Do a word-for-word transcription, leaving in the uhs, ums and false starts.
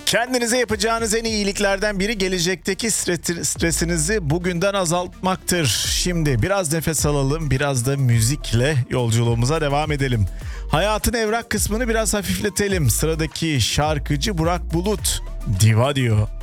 Kendinize yapacağınız en iyi iyiliklerden biri gelecekteki stre- stresinizi bugünden azaltmaktır. Şimdi biraz nefes alalım, biraz da müzikle yolculuğumuza devam edelim. Hayatın evrak kısmını biraz hafifletelim. Sıradaki şarkıcı Burak Bulut, Diva diyor.